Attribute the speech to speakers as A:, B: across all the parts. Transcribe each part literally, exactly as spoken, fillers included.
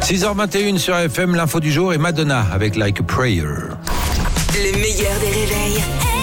A: six heures vingt et une sur F M, l'info du jour et Madonna avec Like a Prayer.
B: Le meilleur des réveils.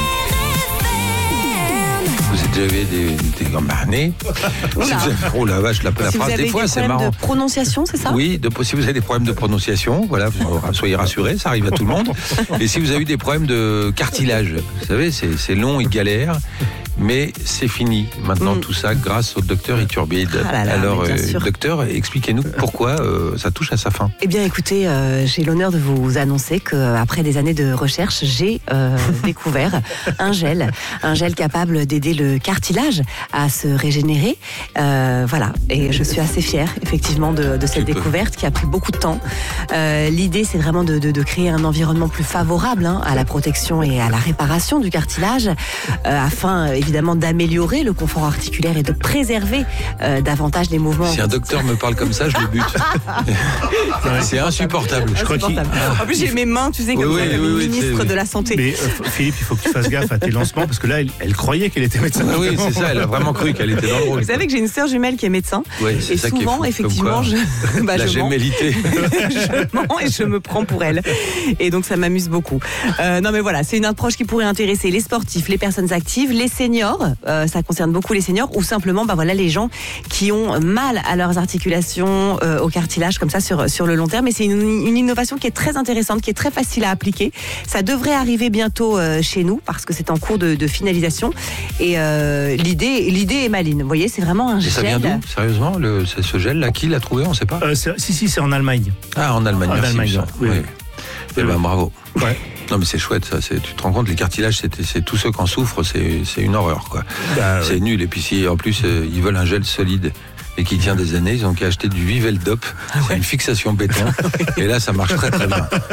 A: Vous avez déjà vu des, des gambarnés. Oh la vache, la, la
C: si
A: phrase des fois c'est marrant.
C: Vous avez des problèmes de prononciation, c'est ça?
A: Oui, de, si vous avez des problèmes de prononciation, voilà, soyez rassurés, ça arrive à tout le monde. Et si vous avez eu des problèmes de cartilage, vous savez, c'est, c'est long et galère. Mais c'est fini maintenant, mm. tout ça grâce au docteur Iturbide.
C: Ah là là,
A: Alors, euh, docteur, expliquez-nous pourquoi euh, ça touche à sa fin.
C: Eh bien, écoutez, euh, j'ai l'honneur de vous annoncer qu'après des années de recherche, j'ai euh, découvert un gel, un gel capable d'aider le cartilage à se régénérer. Euh, voilà, et je suis assez fière, effectivement, de, de cette tu découverte peux. qui a pris beaucoup de temps. Euh, l'idée, c'est vraiment de, de, de créer un environnement plus favorable hein, à la protection et à la réparation du cartilage, euh, afin évidemment d'améliorer le confort articulaire et de préserver euh, davantage les mouvements.
A: Si un docteur me parle comme ça, je le bute. C'est insupportable.
C: Je crois qu'il... En plus, j'ai mes mains, tu sais, comme oui, ça, oui, comme oui, ministre oui. de la Santé.
D: Mais euh, Philippe, il faut que tu fasses gaffe à tes lancements parce que là, elle, elle croyait qu'elle était médecin.
A: Oui, c'est ça, elle a vraiment cru qu'elle était dans le rôle.
C: Vous savez que j'ai une sœur jumelle qui est médecin.
A: Oui, c'est
C: et
A: ça
C: souvent,
A: qui est fou,
C: effectivement, je, bah,
A: la
C: je
A: gémellité.
C: je mens et je me prends pour elle. Et donc, ça m'amuse beaucoup. Euh, non, mais voilà, c'est une approche qui pourrait intéresser les sportifs, les personnes actives, les seniors. Euh, ça concerne beaucoup les seniors ou simplement bah voilà les gens qui ont mal à leurs articulations, euh, au cartilage comme ça sur sur le long terme. Et c'est une, une innovation qui est très intéressante, qui est très facile à appliquer. Ça devrait arriver bientôt euh, chez nous parce que c'est en cours de, de finalisation. Et euh, l'idée l'idée est maligne. Vous voyez, c'est vraiment un
A: et
C: gel.
A: Ça vient d'où, sérieusement, le, c'est ce gel là, qui l'a trouvé, on ne sait pas.
D: Euh, si si, c'est en Allemagne.
A: Ah, en Allemagne.
D: En
A: merci,
D: Allemagne.
A: Oui. oui. Eh ben bravo.
D: Ouais.
A: Non mais c'est chouette ça, c'est, tu te rends compte, les cartilages, c'est, c'est tous ceux qui en souffrent, c'est, c'est une horreur quoi. Bah, c'est ouais. nul, et puis si en plus euh, ils veulent un gel solide et qui tient des années, ils ont qu'à acheter du Viveldop, ah ouais. c'est une fixation béton, et là ça marche très très bien.